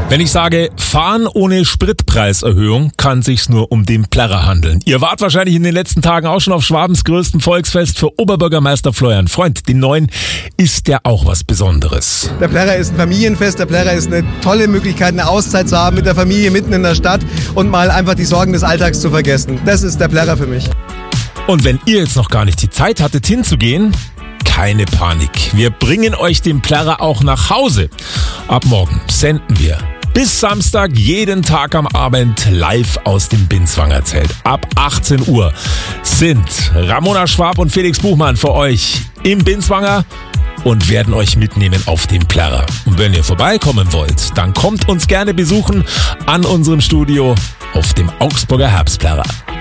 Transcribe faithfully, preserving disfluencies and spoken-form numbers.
Wenn ich sage, fahren ohne Spritpreiserhöhung, kann sich's nur um den Plärrer handeln. Ihr wart wahrscheinlich in den letzten Tagen auch schon auf Schwabens größten Volksfest für Oberbürgermeister Florian Freund. Den neuen ist ja auch was Besonderes. Der Plärrer ist ein Familienfest, der Plärrer ist eine tolle Möglichkeit, eine Auszeit zu haben mit der Familie mitten in der Stadt und mal einfach die Sorgen des Alltags zu vergessen. Das ist der Plärrer für mich. Und wenn ihr jetzt noch gar nicht die Zeit hattet hinzugehen, keine Panik. Wir bringen euch den Plärrer auch nach Hause. Ab morgen senden wir bis Samstag jeden Tag am Abend live aus dem Binswanger Zelt. Ab achtzehn Uhr sind Ramona Schwab und Felix Buchmann für euch im Binswanger und werden euch mitnehmen auf den Plärrer. Und wenn ihr vorbeikommen wollt, dann kommt uns gerne besuchen an unserem Studio auf dem Augsburger Herbstplärrer.